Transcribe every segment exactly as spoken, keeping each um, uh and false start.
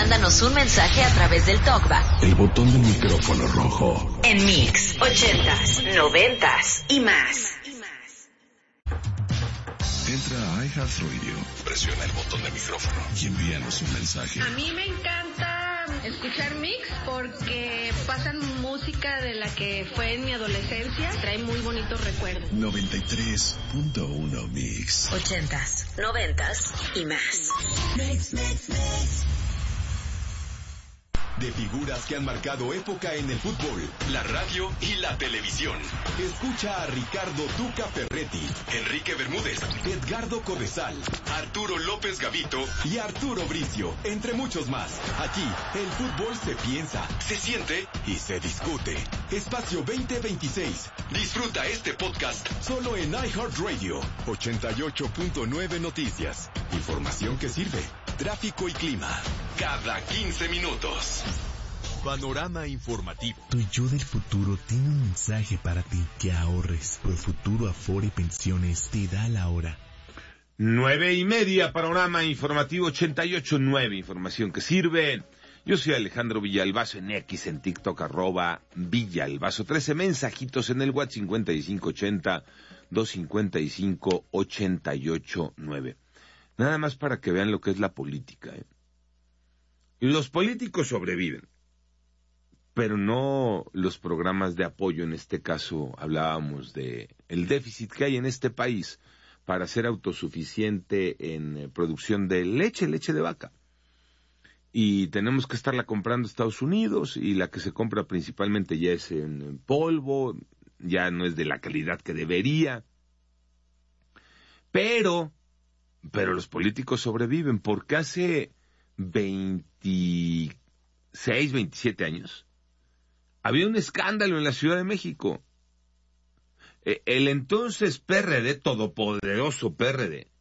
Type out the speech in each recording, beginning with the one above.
mándanos un mensaje a través del TalkBack. El botón del micrófono rojo. En Mix, ochentas, noventas y más. Entra a iHeartRadio, presiona el botón del micrófono y envíanos un mensaje. A mí me encanta escuchar Mix porque pasan música de la que fue en mi adolescencia. Trae muy bonitos recuerdos. noventa y tres punto uno Mix. Ochentas, noventas y más. Mix, mix, mix. De figuras que han marcado época en el fútbol, la radio y la televisión. Escucha a Ricardo Tuca Ferretti, Enrique Bermúdez, Edgardo Codesal, Arturo López Gavito y Arturo Bricio, entre muchos más. Aquí, el fútbol se piensa, se siente y se discute. Espacio veinte veintiséis. Disfruta este podcast solo en iHeartRadio. ochenta y ocho punto nueve Noticias. Información que sirve. Tráfico y clima. Cada quince minutos. Panorama informativo. Tu yo del futuro tiene un mensaje para ti. Que ahorres. Profuturo Afore Pensiones te da la hora. Nueve y media, panorama informativo ochenta y ocho nueve, información que sirve. Yo soy Alejandro Villalbazo en X, en TikTok, arroba Villalbazo. trece mensajitos en el WhatsApp cincuenta y cinco ochenta, doscientos cincuenta y cinco, ochenta y ocho nueve. Nada más para que vean lo que es la política, ¿eh? Los políticos sobreviven, pero no los programas de apoyo. En este caso hablábamos de el déficit que hay en este país para ser autosuficiente en producción de leche, leche de vaca. Y tenemos que estarla comprando Estados Unidos, y la que se compra principalmente ya es en polvo, ya no es de la calidad que debería. Pero, pero los políticos sobreviven, porque hace veintiséis, veintisiete años había un escándalo en la Ciudad de México. El entonces P R D, todopoderoso P R D,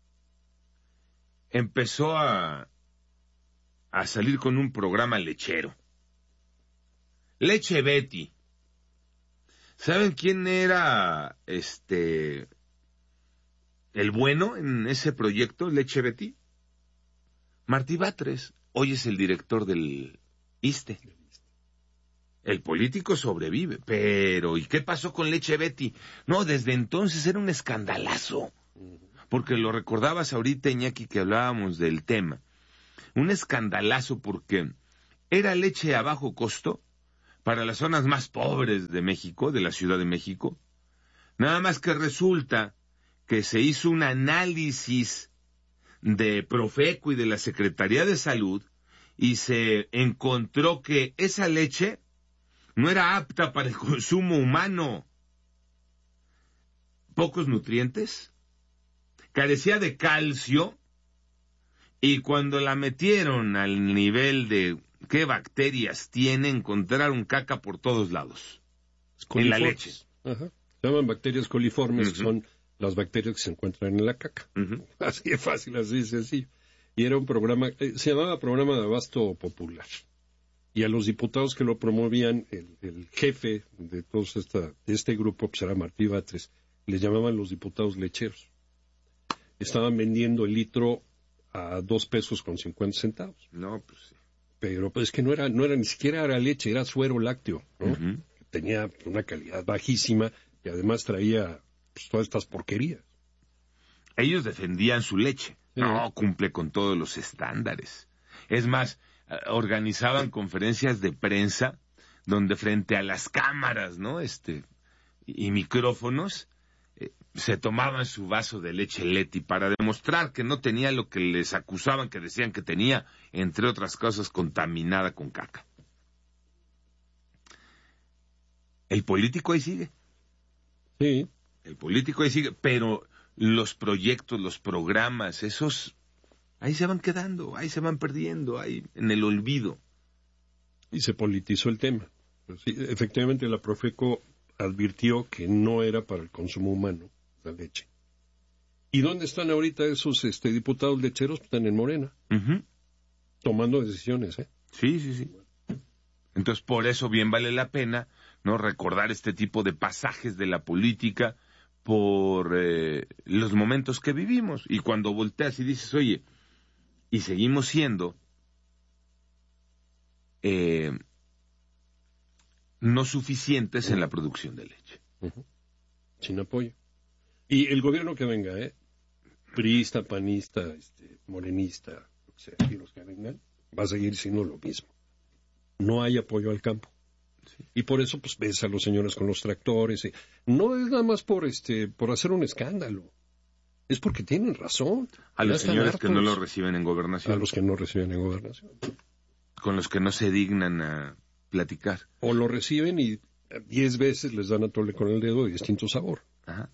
empezó a, a salir con un programa lechero. Leche Betty. ¿Saben quién era este el bueno en ese proyecto, Leche Betty? Martí Batres. Hoy es el director del ISSSTE. El político sobrevive, pero ¿y qué pasó con Leche Betty? No, desde entonces era un escandalazo, porque lo recordabas ahorita, Iñaki, que hablábamos del tema. Un escandalazo porque era leche a bajo costo para las zonas más pobres de México, de la Ciudad de México. Nada más que resulta que se hizo un análisis de Profeco y de la Secretaría de Salud y se encontró que esa leche no era apta para el consumo humano. Pocos nutrientes, carecía de calcio, y cuando la metieron al nivel de qué bacterias tiene, encontraron caca por todos lados. En la leche. Ajá. Se llaman bacterias coliformes, uh-huh. que son las bacterias que se encuentran en la caca. Uh-huh. Así de fácil, así de sencillo. Y era un programa, eh, se llamaba Programa de Abasto Popular. Y a los diputados que lo promovían, el, el jefe de todo esta, de este grupo, pues era Martí Batres, les llamaban los diputados lecheros. Estaban vendiendo el litro a dos pesos con cincuenta centavos. No, pues sí. Pero pues es que no era, no era ni siquiera era leche, era suero lácteo, ¿no? Uh-huh. Tenía una calidad bajísima y además traía pues, todas estas porquerías. Ellos defendían su leche. Sí. No, cumple con todos los estándares. Es más, organizaban conferencias de prensa donde frente a las cámaras, ¿no? Este, y micrófonos, eh, se tomaban su vaso de leche Leti para demostrar que no tenía lo que les acusaban, que decían que tenía, entre otras cosas, contaminada con caca. El político ahí sigue. Sí. El político ahí sigue, pero los proyectos, los programas, esos ahí se van quedando, ahí se van perdiendo, ahí en el olvido. Y se politizó el tema. Pues sí, efectivamente la Profeco advirtió que no era para el consumo humano la leche. ¿Y dónde están ahorita esos este, diputados lecheros? Están en Morena, uh-huh. tomando decisiones, ¿eh? Sí, sí, sí. Entonces, por eso bien vale la pena, ¿no?, recordar este tipo de pasajes de la política por eh, los momentos que vivimos. Y cuando volteas y dices, oye, y seguimos siendo eh, no suficientes en la producción de leche. Uh-huh. Sin apoyo. Y el gobierno que venga, ¿eh? Priista, panista, este, morenista, lo que sea, y los que vengan, va a seguir siendo lo mismo. No hay apoyo al campo. Sí. Y por eso, pues, ves a los señores con los tractores. Y no es nada más por este, por hacer un escándalo. Es porque tienen razón. A los señores que no lo reciben en gobernación. A los que no reciben en gobernación. Con los que no se dignan a platicar. O lo reciben y diez veces les dan a tole con el dedo de distinto sabor. Ajá.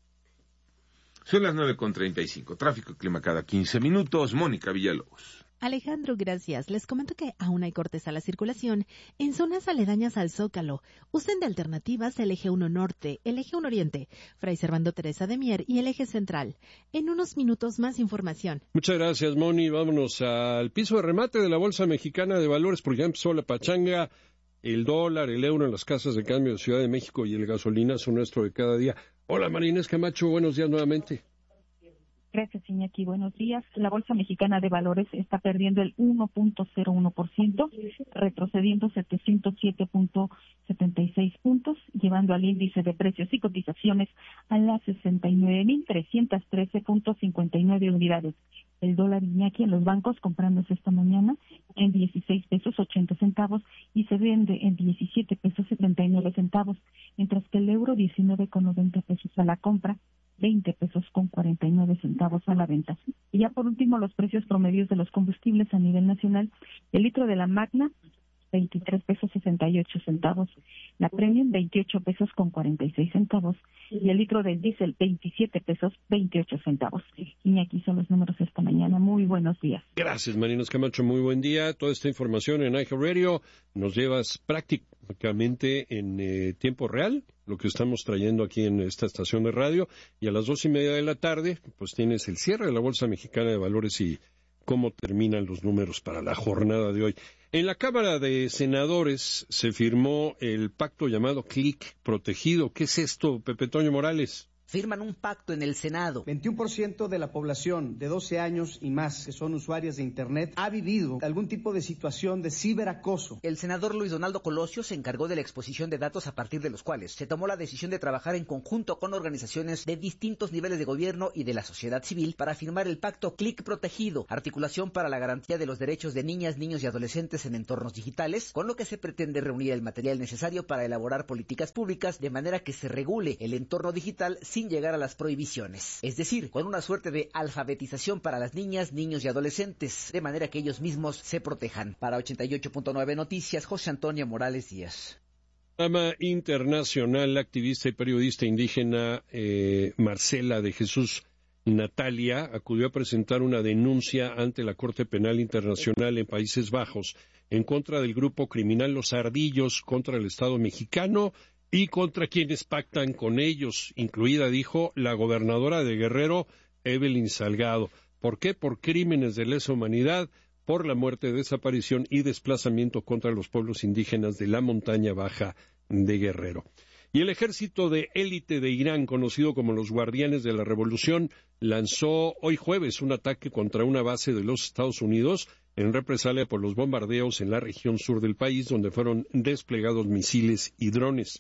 Son las nueve con treinta y cinco. Tráfico y clima cada quince minutos. Mónica Villalobos. Alejandro, gracias. Les comento que aún hay cortes a la circulación en zonas aledañas al Zócalo. Usen de alternativas el eje uno Norte, el eje uno Oriente, Fray Servando Teresa de Mier y el eje Central. En unos minutos más información. Muchas gracias, Moni. Vámonos al piso de remate de la Bolsa Mexicana de Valores, porque ya empezó la pachanga. El dólar, el euro en las casas de cambio de Ciudad de México y el gasolinazo nuestro de cada día. Hola, María Inés Camacho. Buenos días nuevamente. Gracias, Iñaki. Buenos días. La Bolsa Mexicana de Valores está perdiendo el uno punto cero uno por ciento, retrocediendo setecientos siete punto setenta y seis puntos, llevando al índice de precios y cotizaciones a las sesenta y nueve mil trescientos trece punto cincuenta y nueve unidades. El dólar, Iñaki, en los bancos comprándose esta mañana en dieciséis pesos ochenta centavos y se vende en diecisiete pesos setenta y nueve centavos, mientras que el euro diecinueve con noventa pesos a la compra, veinte pesos con cuarenta y nueve centavos a la venta. Y ya por último, los precios promedios de los combustibles a nivel nacional. El litro de la Magna, veintitrés pesos sesenta y ocho centavos. La Premium, veintiocho pesos con cuarenta y seis centavos. Y el litro del diésel, veintisiete pesos veintiocho centavos. Y aquí son los números esta mañana. Muy buenos días. Gracias, Marinos Camacho. Muy buen día. Toda esta información en I G Radio nos llevas prácticamente en eh, tiempo real, lo que estamos trayendo aquí en esta estación de radio. Y a las dos y media de la tarde, pues tienes el cierre de la Bolsa Mexicana de Valores y cómo terminan los números para la jornada de hoy. En la Cámara de Senadores se firmó el pacto llamado Clic Protegido. ¿Qué es esto, Pepe Toño Morales? Firman un pacto en el Senado. veintiuno por ciento de la población de doce años y más que son usuarias de Internet ha vivido algún tipo de situación de ciberacoso. El senador Luis Donaldo Colosio se encargó de la exposición de datos a partir de los cuales se tomó la decisión de trabajar en conjunto con organizaciones de distintos niveles de gobierno y de la sociedad civil para firmar el pacto Clic Protegido, articulación para la garantía de los derechos de niñas, niños y adolescentes en entornos digitales, con lo que se pretende reunir el material necesario para elaborar políticas públicas de manera que se regule el entorno digital sin llegar a las prohibiciones, es decir, con una suerte de alfabetización para las niñas, niños y adolescentes, de manera que ellos mismos se protejan. Para ochenta y ocho punto nueve Noticias, José Antonio Morales Díaz. Dama internacional, activista y periodista indígena eh, Marcela de Jesús Natalia acudió a presentar una denuncia ante la Corte Penal Internacional en Países Bajos en contra del grupo criminal Los Ardillos, contra el Estado mexicano y contra quienes pactan con ellos, incluida, dijo, la gobernadora de Guerrero, Evelyn Salgado. ¿Por qué? Por crímenes de lesa humanidad, por la muerte, desaparición y desplazamiento contra los pueblos indígenas de la montaña baja de Guerrero. Y el ejército de élite de Irán, conocido como los Guardianes de la Revolución, lanzó hoy jueves un ataque contra una base de los Estados Unidos en represalia por los bombardeos en la región sur del país, donde fueron desplegados misiles y drones.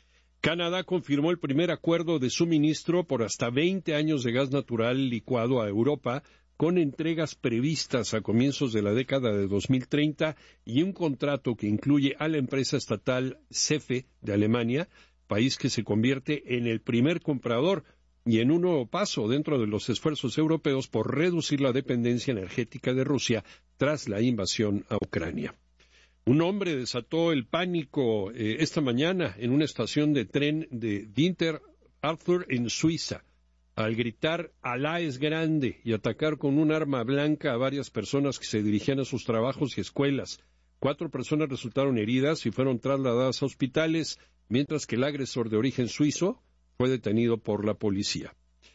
Canadá confirmó el primer acuerdo de suministro por hasta veinte años de gas natural licuado a Europa, con entregas previstas a comienzos de la década de dos mil treinta y un contrato que incluye a la empresa estatal C F E de Alemania, país que se convierte en el primer comprador y en un nuevo paso dentro de los esfuerzos europeos por reducir la dependencia energética de Rusia tras la invasión a Ucrania. Un hombre desató el pánico eh, esta mañana en una estación de tren de Dinter Arthur en Suiza, al gritar "Alá es grande" y atacar con un arma blanca a varias personas que se dirigían a sus trabajos y escuelas. Cuatro personas resultaron heridas y fueron trasladadas a hospitales, mientras que el agresor de origen suizo fue detenido por la policía.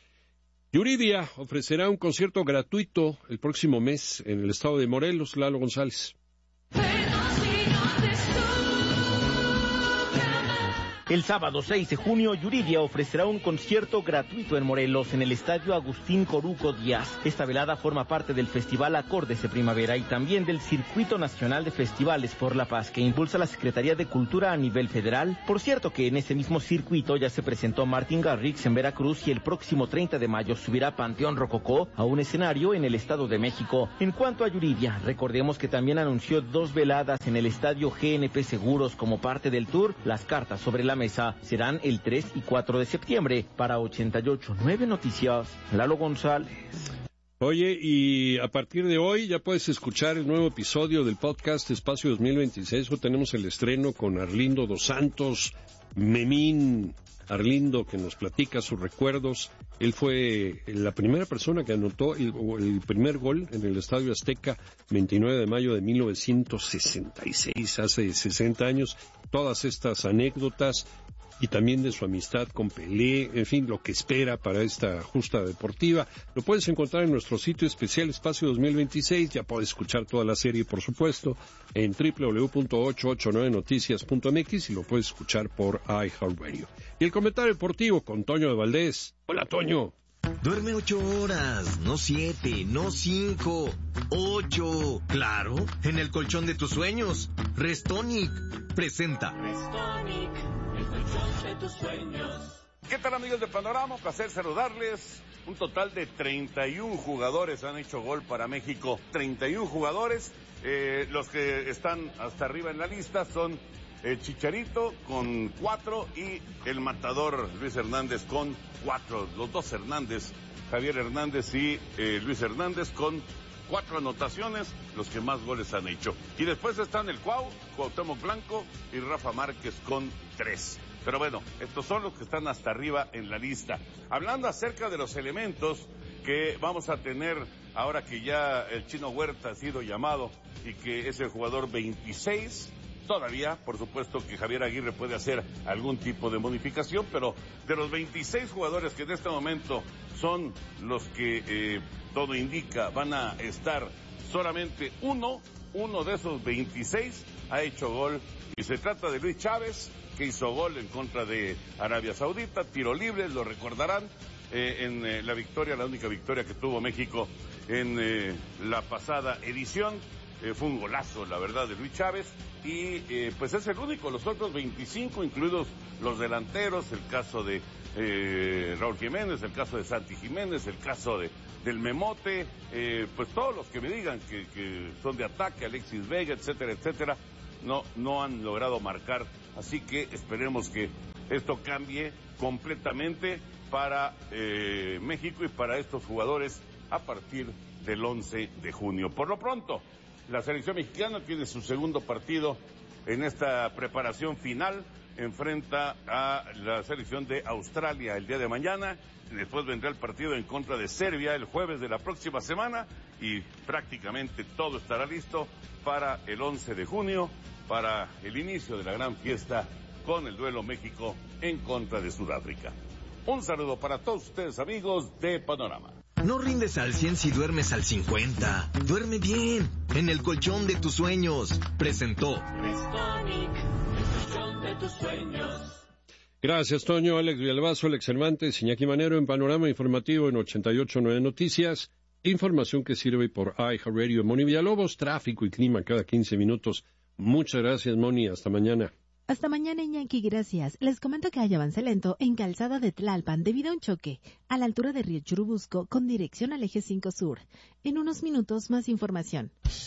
Yuridia ofrecerá un concierto gratuito el próximo mes en el estado de Morelos. Lalo González. El sábado seis de junio, Yuridia ofrecerá un concierto gratuito en Morelos, en el Estadio Agustín Coruco Díaz. Esta velada forma parte del Festival Acordes de Primavera y también del Circuito Nacional de Festivales por la Paz, que impulsa la Secretaría de Cultura a nivel federal. Por cierto que en ese mismo circuito ya se presentó Martin Garrix en Veracruz y el próximo treinta de mayo subirá Panteón Rococó a un escenario en el Estado de México. En cuanto a Yuridia, recordemos que también anunció dos veladas en el Estadio G N P Seguros como parte del tour. Las cartas sobre la mesa serán el tres y cuatro de septiembre. Para ochenta y ocho punto nueve Noticias, Lalo González. Oye, y a partir de hoy ya puedes escuchar el nuevo episodio del podcast Espacio dos mil veintiséis. Hoy tenemos el estreno con Arlindo Dos Santos, Memín Arlindo, que nos platica sus recuerdos. Él fue la primera persona que anotó el, el primer gol en el Estadio Azteca, veintinueve de mayo de mil novecientos sesenta y seis, hace sesenta años. Todas estas anécdotas y también de su amistad con Pelé, en fin, lo que espera para esta justa deportiva. Lo puedes encontrar en nuestro sitio especial Espacio dos mil veintiséis, ya puedes escuchar toda la serie, por supuesto, en doble u doble u doble u punto ochocientos ochenta y nueve noticias punto m x y lo puedes escuchar por iHeartRadio. Y el comentario deportivo con Toño de Valdés. Hola, Toño. Duerme ocho horas, no siete, no cinco, ocho. Claro, en el colchón de tus sueños. Restonic presenta. Restonic, el colchón de tus sueños. ¿Qué tal, amigos de Panorama? Placer saludarles. Un total de treinta y uno jugadores han hecho gol para México. treinta y uno jugadores. Eh, los que están hasta arriba en la lista son el Chicharito con cuatro y el matador Luis Hernández con cuatro. Los dos Hernández, Javier Hernández y eh, Luis Hernández con cuatro anotaciones, los que más goles han hecho. Y después están el Cuau, Cuauhtémoc Blanco y Rafa Márquez con tres. Pero bueno, estos son los que están hasta arriba en la lista. Hablando acerca de los elementos que vamos a tener ahora que ya el Chino Huerta ha sido llamado y que es el jugador veintiséis, todavía, por supuesto que Javier Aguirre puede hacer algún tipo de modificación, pero de los veintiséis jugadores que en este momento son los que eh, todo indica van a estar, solamente uno, uno de esos veintiséis ha hecho gol, y se trata de Luis Chávez, que hizo gol en contra de Arabia Saudita, tiro libre, lo recordarán, eh, en eh, la victoria, la única victoria que tuvo México en eh, la pasada edición. Eh, fue un golazo, la verdad, de Luis Chávez, y eh, pues es el único. Los otros veinticinco, incluidos los delanteros, el caso de eh, Raúl Jiménez, el caso de Santi Jiménez, el caso de del Memote, eh, pues todos los que me digan que, que son de ataque, Alexis Vega, etcétera, etcétera, no, no han logrado marcar, así que esperemos que esto cambie completamente para eh, México y para estos jugadores a partir del once de junio. Por lo pronto, la selección mexicana tiene su segundo partido en esta preparación final. Enfrenta a la selección de Australia el día de mañana. Después vendrá el partido en contra de Serbia el jueves de la próxima semana. Y prácticamente todo estará listo para el once de junio, para el inicio de la gran fiesta con el duelo México en contra de Sudáfrica. Un saludo para todos ustedes, amigos de Panorama. No rindes al cien si duermes al cincuenta. Duerme bien, en el colchón de tus sueños. Presentó Restonic, el colchón de tus sueños. Gracias, Toño. Alex Villalbazo, Alex Cervantes, Iñaki Manero en Panorama Informativo en ochenta y ocho punto nueve Noticias. Información que sirve por iHeartRadio. Moni Villalobos, tráfico y clima cada quince minutos. Muchas gracias, Moni. Hasta mañana. Hasta mañana, Iñaki, gracias. Les comento que hay avance lento en Calzada de Tlalpan debido a un choque a la altura de Río Churubusco con dirección al eje cinco Sur. En unos minutos más información.